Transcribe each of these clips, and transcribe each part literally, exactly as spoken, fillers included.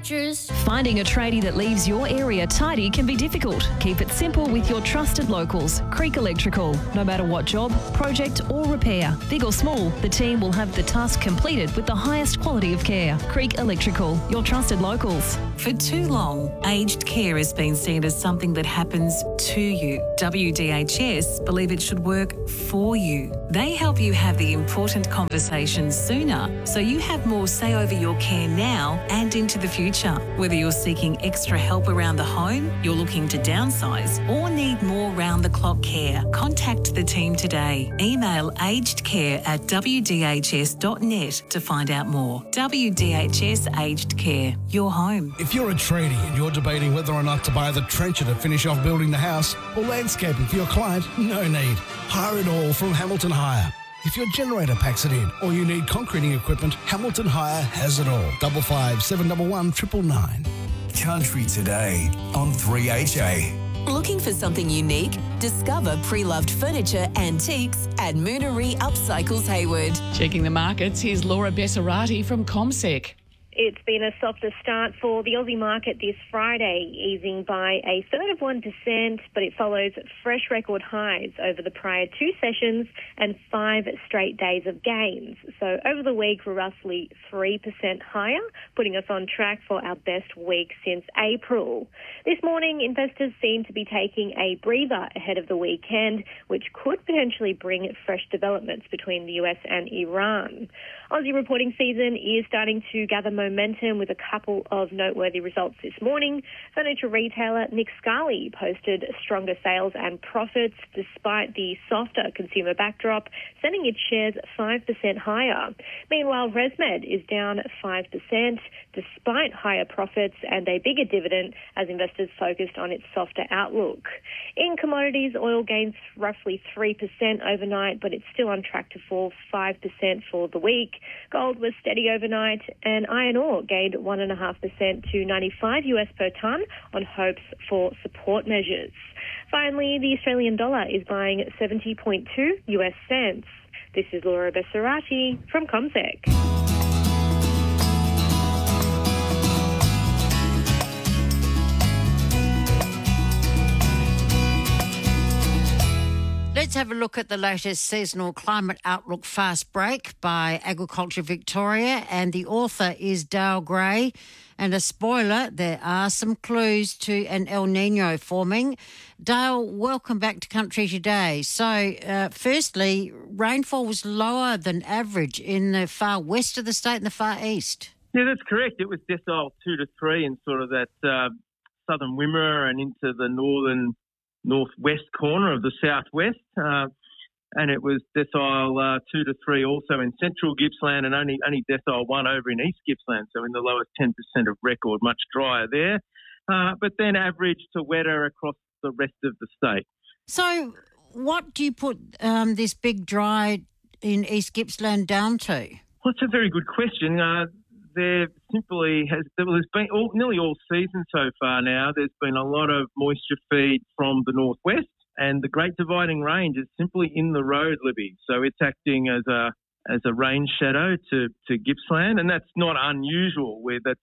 mattress. Finding a tradie that leaves your area tidy can be difficult. Keep it simple with your trusted locals, Creek Electrical. No matter what job, project or repair, big or small, the team will have the task completed with the highest quality of care. Creek Electrical, your trusted locals. For too long, aged care has been seen as something that happens to you. W D H S believe it should work for you. They help you have the important conversations sooner, so you have more say over your care now and into the future. Whether you're seeking extra help around the home, you're looking to downsize, or need more round-the-clock care, contact the team today. Email agedcare at w d h s dot net to find out more. W D H S Aged Care, your home. If you're a tradie and you're debating whether or not to buy the trencher to finish off building the house or landscaping for your client, no need. Hire it all from Hamilton Hire. If your generator packs it in or you need concreting equipment, Hamilton Hire has it all. Double five seven one one triple nine. Country Today on three H A. Looking for something unique? Discover pre-loved furniture antiques at Moonery Upcycles Hayward. Checking the markets, here's Laura Bessarati from CommSec. It's been a softer start for the Aussie market this Friday, easing by a third of one percent, but it follows fresh record highs over the prior two sessions and five straight days of gains. So over the week, we're roughly three percent higher, putting us on track for our best week since April. This morning, investors seem to be taking a breather ahead of the weekend, which could potentially bring fresh developments between the U S and Iran. Aussie reporting season is starting to gather momentum with a couple of noteworthy results this morning. Furniture retailer Nick Scali posted stronger sales and profits despite the softer consumer backdrop, sending its shares five percent higher. Meanwhile, ResMed is down five percent despite higher profits and a bigger dividend as investors focused on its softer outlook. In commodities, oil gains roughly three percent overnight, but it's still on track to fall five percent for the week. Gold was steady overnight, and iron ore gained one point five percent to ninety-five US per tonne on hopes for support measures. Finally, the Australian dollar is buying seventy point two US cents. This is Laura Bessarati from CommSec. Let's have a look at the latest seasonal climate outlook fast break by Agriculture Victoria, and the author is Dale Gray. And a spoiler, there are some clues to an El Nino forming. Dale, welcome back to Country Today. So, uh, firstly, rainfall was lower than average in the far west of the state and the far east. Yeah, that's correct. It was decile two to three in sort of that uh, southern Wimmera and into the northern northwest corner of the southwest, uh, and it was decile uh, two to three also in central Gippsland, and only only decile one over in East Gippsland, so in the lowest ten percent of record, much drier there, uh, but then average to wetter across the rest of the state. So what do you put um, this big dry in East Gippsland down to? Well, it's a very good question. Uh, There simply has, there's been all, nearly all season so far now, there's been a lot of moisture feed from the northwest, and the Great Dividing Range is simply in the road, Libby. So it's acting as a as a rain shadow to, to Gippsland, and that's not unusual. Where that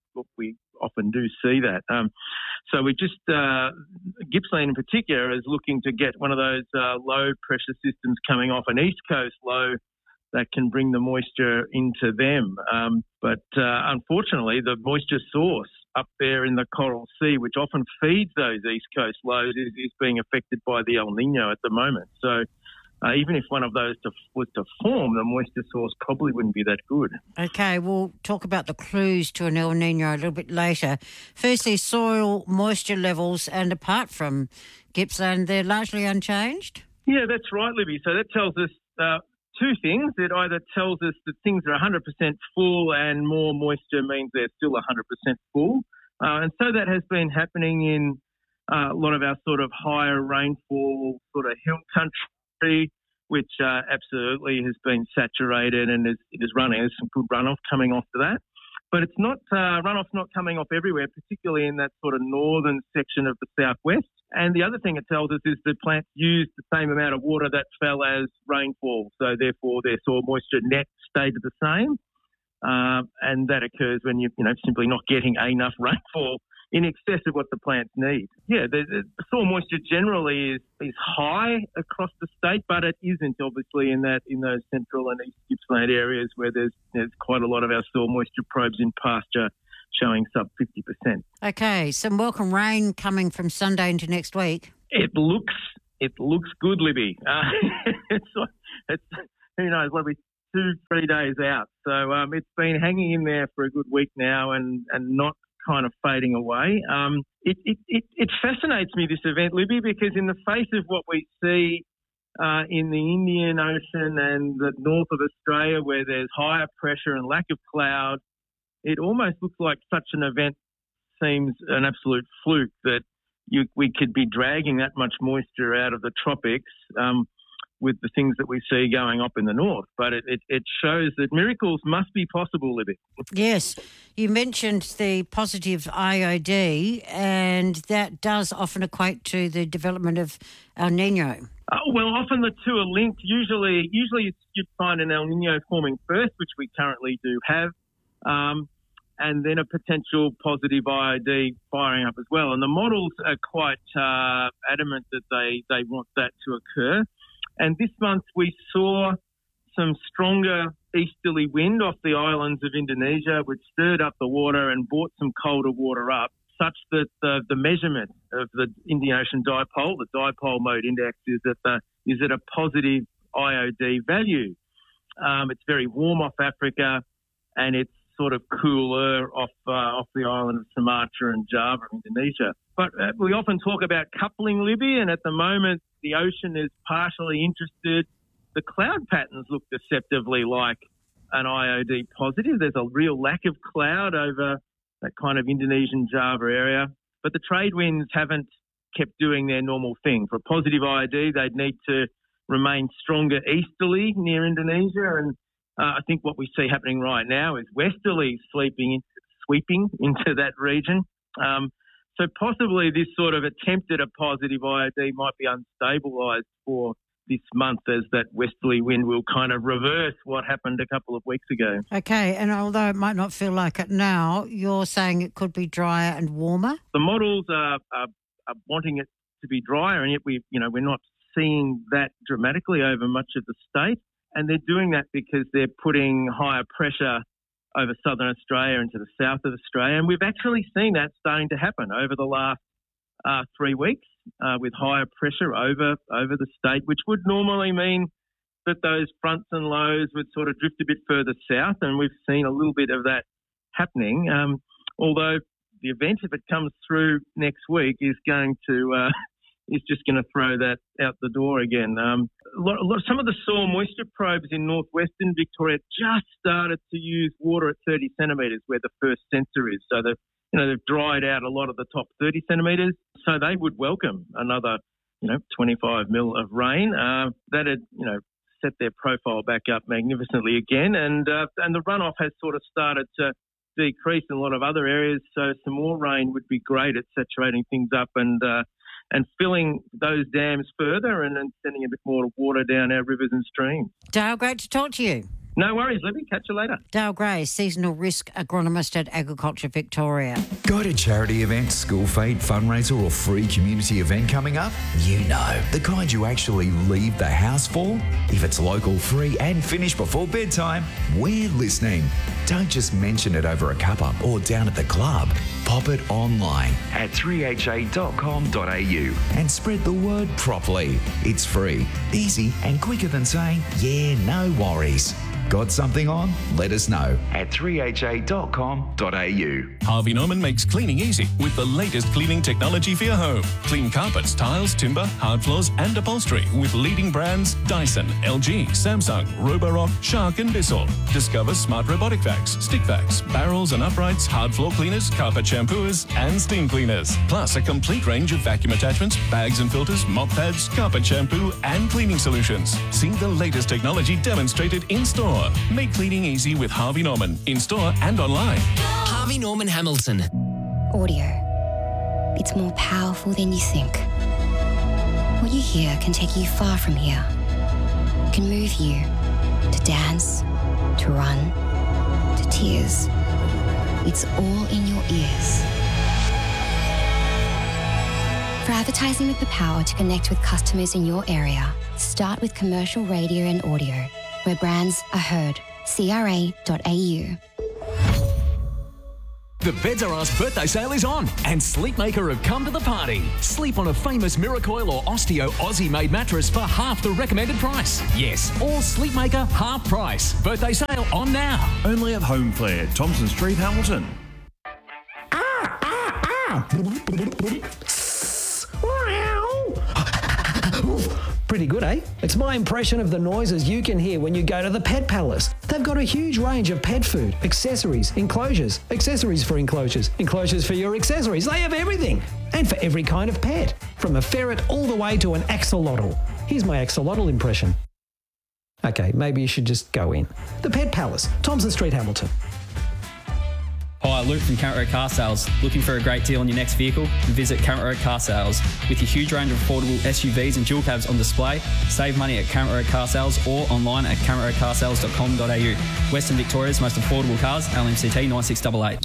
we often do see that. Um, so we just uh, Gippsland in particular is looking to get one of those uh, low pressure systems coming off an east coast low that can bring the moisture into them. Um, but uh, unfortunately, the moisture source up there in the Coral Sea, which often feeds those east coast lows, is, is being affected by the El Nino at the moment. So uh, even if one of those to, was to form, the moisture source probably wouldn't be that good. Okay, we'll talk about the clues to an El Nino a little bit later. Firstly, soil moisture levels, and apart from Gippsland, they're largely unchanged? Yeah, that's right, Libby. So that tells us uh, two things. It either tells us that things are one hundred percent full and more moisture means they're still one hundred percent full. Uh, and so that has been happening in uh, a lot of our sort of higher rainfall sort of hill country, which uh, absolutely has been saturated and is, it is running. There's some good runoff coming off to that. But it's not, uh, runoff's not coming off everywhere, particularly in that sort of northern section of the southwest. And the other thing it tells us is that plants use the same amount of water that fell as rainfall. So therefore their soil moisture net stayed the same. uh, and that occurs when you're you know, simply not getting enough rainfall in excess of what the plants need. Yeah, the, the soil moisture generally is, is high across the state, but it isn't obviously in that in those central and east Gippsland areas where there's there's quite a lot of our soil moisture probes in pasture showing sub fifty percent. Okay, some welcome rain coming from Sunday into next week. It looks it looks good, Libby. Uh, it's, it's who knows, what we two three days out. So um, it's been hanging in there for a good week now, and and not kind of fading away. Um, it, it, it, it fascinates me, this event, Libby, because in the face of what we see uh, in the Indian Ocean and the north of Australia, where there's higher pressure and lack of cloud, it almost looks like such an event seems an absolute fluke that you, we could be dragging that much moisture out of the tropics um, with the things that we see going up in the north. But it, it, it shows that miracles must be possible, Libby. Yes. You mentioned the positive I O D, and that does often equate to the development of El Nino. Uh, well, often the two are linked. Usually, usually you'd find an El Nino forming first, which we currently do have, um, and then a potential positive I O D firing up as well. And the models are quite uh, adamant that they, they want that to occur. And this month we saw some stronger easterly wind off the islands of Indonesia, which stirred up the water and brought some colder water up, such that the, the measurement of the Indian Ocean dipole, the dipole mode index, is at the is at a positive I O D value. Um, it's very warm off Africa, and it's sort of cooler off uh, off the island of Sumatra and Java, Indonesia. But uh, we often talk about coupling, Libby, and at the moment the ocean is partially interested. The cloud patterns look deceptively like an I O D positive. There's a real lack of cloud over that kind of Indonesian Java area. But the trade winds haven't kept doing their normal thing. For a positive I O D, they'd need to remain stronger easterly near Indonesia. And uh, I think what we see happening right now is westerly sweeping, sweeping into that region. Um, so possibly this sort of attempt at a positive I O D might be unstabilised for this month, as that westerly wind will kind of reverse what happened a couple of weeks ago. Okay, and although it might not feel like it now, you're saying it could be drier and warmer? The models are, are, are wanting it to be drier, and yet we, you know, we're not seeing that dramatically over much of the state. And they're doing that because they're putting higher pressure over southern Australia into the south of Australia. And we've actually seen that starting to happen over the last uh, three weeks. Uh, with higher pressure over over the state, which would normally mean that those fronts and lows would sort of drift a bit further south, and we've seen a little bit of that happening. Um, although the event, if it comes through next week, is going to uh, is just going to throw that out the door again. Um, a lot, a lot, some of the soil moisture probes in northwestern Victoria just started to use water at thirty centimetres, where the first sensor is. So the You know, they've dried out a lot of the top thirty centimetres, so they would welcome another, you know, twenty-five mil of rain. Uh, that had, you know, set their profile back up magnificently again, and uh, and the runoff has sort of started to decrease in a lot of other areas. So some more rain would be great at saturating things up and uh, and filling those dams further, and then sending a bit more water down our rivers and streams. Dale, great to talk to you. No worries, Libby. Catch you later. Dale Gray, Seasonal Risk Agronomist at Agriculture Victoria. Got a charity event, school fete, fundraiser or free community event coming up? You know, the kind you actually leave the house for? If it's local, free and finished before bedtime, we're listening. Don't just mention it over a cuppa or down at the club. Pop it online at three h a dot com dot a u and spread the word properly. It's free, easy and quicker than saying, yeah, no worries. Got something on? Let us know at three h a dot com dot a u. Harvey Norman makes cleaning easy with the latest cleaning technology for your home. Clean carpets, tiles, timber, hard floors and upholstery with leading brands Dyson, L G, Samsung, Roborock, Shark and Bissell. Discover smart robotic vacs, stick vacs, barrels and uprights, hard floor cleaners, carpet shampooers and steam cleaners. Plus a complete range of vacuum attachments, bags and filters, mop pads, carpet shampoo and cleaning solutions. See the latest technology demonstrated in store. Make cleaning easy with Harvey Norman, in store and online. Harvey Norman Hamilton. Audio. It's more powerful than you think. What you hear can take you far from here. Can move you to dance, to run, to tears. It's all in your ears. For advertising with the power to connect with customers in your area, start with commercial radio and audio, where brands are heard. C R A dot A U. The Beds Are Us birthday sale is on and Sleepmaker have come to the party. Sleep on a famous Miracoil or Osteo Aussie-made mattress for half the recommended price. Yes, all Sleepmaker half price. Birthday sale on now. Only at Home Flair, Thompson Street, Hamilton. Ah, ah, ah. Pretty good, eh? It's my impression of the noises you can hear when you go to the Pet Palace. They've got a huge range of pet food, accessories, enclosures, accessories for enclosures, enclosures for your accessories. They have everything. And for every kind of pet, from a ferret all the way to an axolotl. Here's my axolotl impression. Okay, maybe you should just go in. The Pet Palace, Thompson Street, Hamilton. Hi, Luke from Current Road Car Sales. Looking for a great deal on your next vehicle? Visit Current Road Car Sales. With your huge range of affordable S U Vs and dual cabs on display, save money at Current Road Car Sales or online at current road car sales dot com dot a u. Western Victoria's most affordable cars, L M C T nine six eight eight.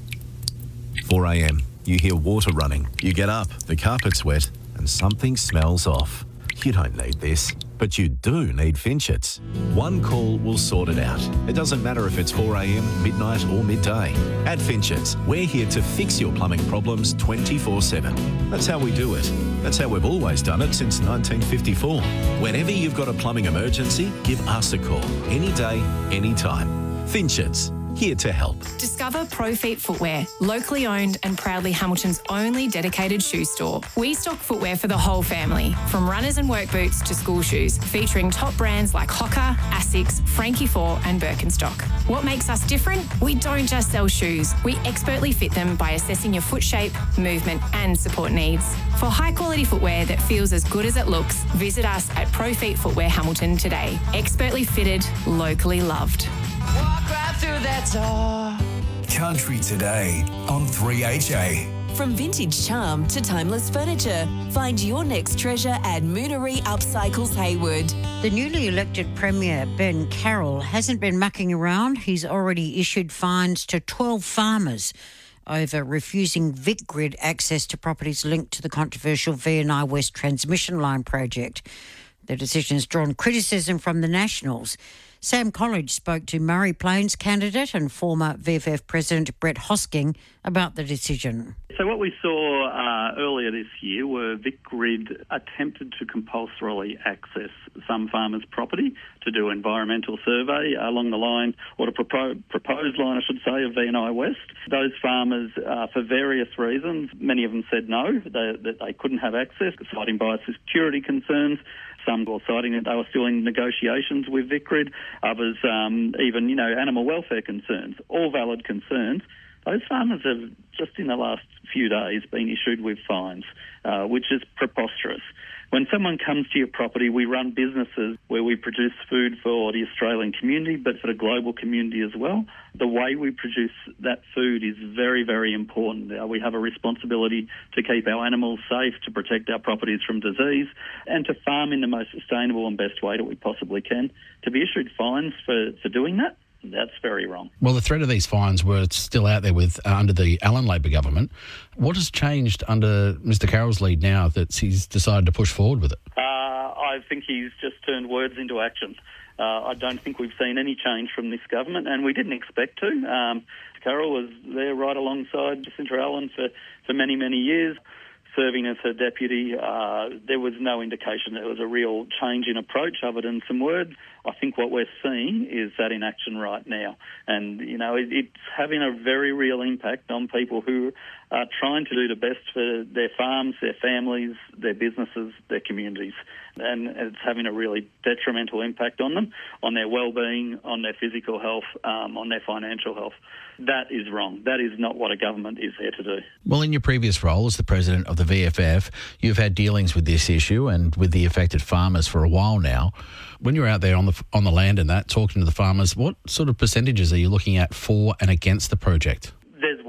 four a m. You hear water running. You get up, the carpet's wet, and something smells off. You don't need this, but you do need Finchets. One call will sort it out. It doesn't matter if it's four a m, midnight or midday. At Finchets, we're here to fix your plumbing problems twenty-four seven. That's how we do it. That's how we've always done it since nineteen fifty-four. Whenever you've got a plumbing emergency, give us a call. Any day, any time. Finchets, here to help. Discover ProFeet Footwear, locally owned and proudly Hamilton's only dedicated shoe store. We stock footwear for the whole family, from runners and work boots to school shoes, featuring top brands like Hoka, Asics, Frankie Four and Birkenstock. What makes us different? We don't just sell shoes. We expertly fit them by assessing your foot shape, movement and support needs. For high-quality footwear that feels as good as it looks, visit us at ProFeet Footwear Hamilton today. Expertly fitted, locally loved. Walk right through that door. Country Today on three H A. From vintage charm to timeless furniture, find your next treasure at Moonery Upcycles Hayward. The newly elected Premier, Ben Carroll, hasn't been mucking around. He's already issued fines to twelve farmers over refusing VicGrid access to properties linked to the controversial V and I West transmission line project. The decision has drawn criticism from the Nationals. Sam College spoke to Murray Plains candidate and former V F F President Brett Hosking about the decision. So what we saw uh, earlier this year were VicGrid attempted to compulsorily access some farmers' property to do environmental survey along the line, or the propo- proposed line, I should say, of V and I West. Those farmers, uh, for various reasons, many of them said no, they, that they couldn't have access, citing biosecurity concerns. Some were citing that they were still in negotiations with VicGrid, others um, even, you know, animal welfare concerns, all valid concerns. Those farmers have just in the last few days been issued with fines, uh, which is preposterous. When someone comes to your property, we run businesses where we produce food for the Australian community, but for the global community as well. The way we produce that food is very, very important. Uh, we have a responsibility to keep our animals safe, to protect our properties from disease, and to farm in the most sustainable and best way that we possibly can. To be issued fines for, for doing that, that's very wrong. Well, the threat of these fines were still out there with uh, under the Allen Labor government. What has changed under Mister Carroll's lead now that he's decided to push forward with it? Uh, I think he's just turned words into action. Uh, I don't think we've seen any change from this government, and we didn't expect to. Um, Carroll was there right alongside Jacinta Allen for, for many, many years. Serving as her deputy, uh, there was no indication there was a real change in approach other than some words. I think what we're seeing is that in action right now. And, you know, it, it's having a very real impact on people who are trying to do the best for their farms, their families, their businesses, their communities. And it's having a really detrimental impact on them, on their well-being, on their physical health, um, on their financial health. That is wrong. That is not what a government is here to do. Well, in your previous role as the president of the V F F, you've had dealings with this issue and with the affected farmers for a while now. When you're out there on the on the land and that, talking to the farmers, what sort of percentages are you looking at for and against the project? There's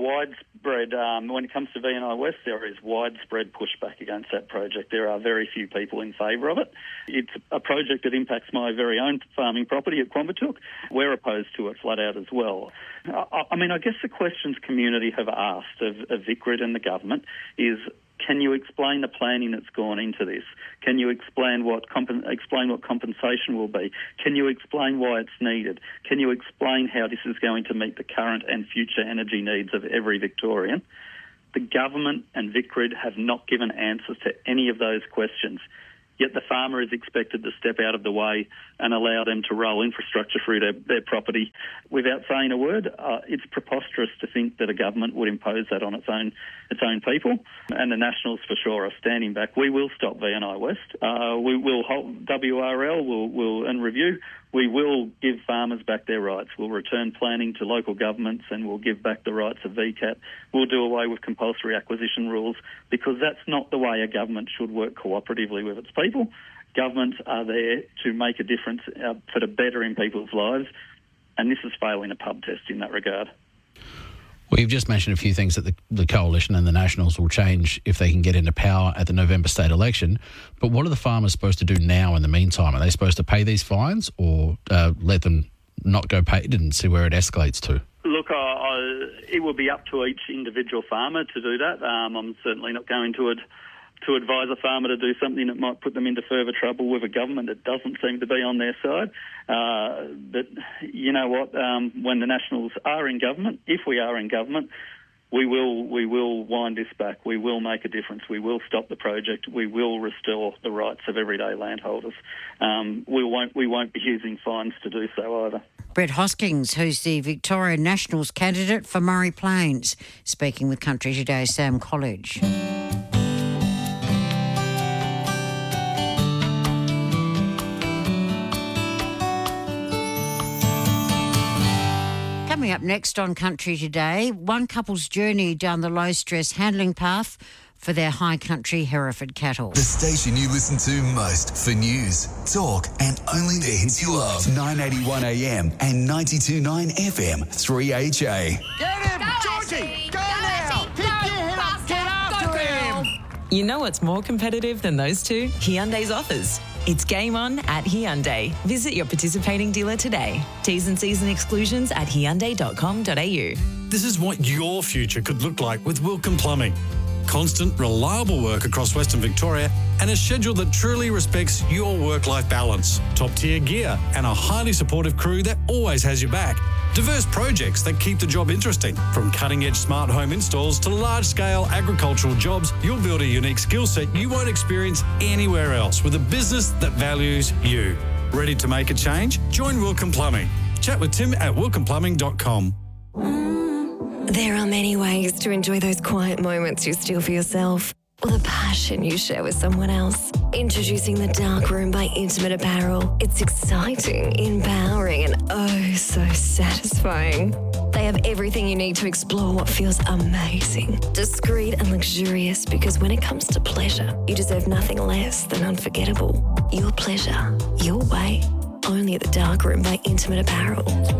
widespread, um, when it comes to V and I West, there is widespread pushback against that project. There are very few people in favour of it. It's a project that impacts my very own farming property at Quambatook. We're opposed to it flat out as well. I, I mean, I guess the questions community have asked of, of VicGrid and the government is, can you explain the planning that's gone into this? Can you explain what comp- explain what compensation will be? Can you explain why it's needed? Can you explain how this is going to meet the current and future energy needs of every Victorian? The government and VicGrid have not given answers to any of those questions. Yet the farmer is expected to step out of the way and allow them to roll infrastructure through their, their property without saying a word. Uh, it's preposterous to think that a government would impose that on its own its own people. And the Nationals for sure are standing back. We will stop V and I West. Uh, we will hold W R L will will and review. We will give farmers back their rights. We'll return planning to local governments and we'll give back the rights of V CAT. We'll do away with compulsory acquisition rules because that's not the way a government should work cooperatively with its people. Governments are there to make a difference uh, for the better in people's lives, and this is failing a pub test in that regard. Well, you've just mentioned a few things that the, the Coalition and the Nationals will change if they can get into power at the November state election. But what are the farmers supposed to do now in the meantime? Are they supposed to pay these fines or uh, let them not go paid and see where it escalates to? Look, I, I, it will be up to each individual farmer to do that. Um, I'm certainly not going to ad, to advise a farmer to do something that might put them into further trouble with a government that doesn't seem to be on their side. Uh, but you know what? Um, when the Nationals are in government, if we are in government, we will we will wind this back. We will make a difference. We will stop the project. We will restore the rights of everyday landholders. Um, we won't we won't be using fines to do so either. Brett Hoskins, who's the Victoria Nationals candidate for Murray Plains, speaking with Country Today's Sam College. Coming up next on Country Today, one couple's journey down the low-stress handling path for their high country Hereford cattle. The station you listen to most for news, talk and only the hits you love. nine eighty-one A M and ninety-two point nine F M, three H A. Get him, Georgie! Go, now! Pick your head up, get after him! You know what's more competitive than those two? Hyundai's offers. It's game on at Hyundai. Visit your participating dealer today. T's and C's and exclusions at hyundai dot com dot a u. This is what your future could look like with Wilkin Plumbing. Constant, reliable work across Western Victoria and a schedule that truly respects your work-life balance. Top-tier gear and a highly supportive crew that always has your back. Diverse projects that keep the job interesting. From cutting-edge smart home installs to large-scale agricultural jobs, you'll build a unique skill set you won't experience anywhere else with a business that values you. Ready to make a change? Join Wilkin Plumbing. Chat with Tim at wilkin plumbing dot com. There are many ways to enjoy those quiet moments you steal for yourself, or the passion you share with someone else. Introducing the Dark Room by Intimate Apparel. It's exciting, empowering, and oh so satisfying. They have everything you need to explore what feels amazing, discreet and luxurious, because when it comes to pleasure, you deserve nothing less than unforgettable. Your pleasure, your way. Only at the Dark Room by Intimate Apparel.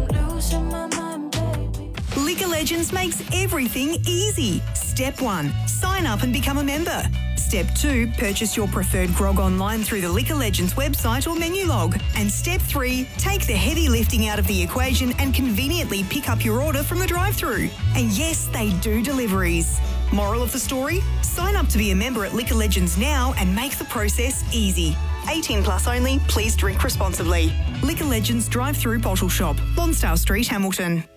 Liquor Legends makes everything easy. Step one, sign up and become a member. Step two, purchase your preferred grog online through the Liquor Legends website or menu log. And step three, take the heavy lifting out of the equation and conveniently pick up your order from the drive-thru. And yes, they do deliveries. Moral of the story? Sign up to be a member at Liquor Legends now and make the process easy. eighteen plus only, please drink responsibly. Liquor Legends drive-thru bottle shop, Lonsdale Street, Hamilton.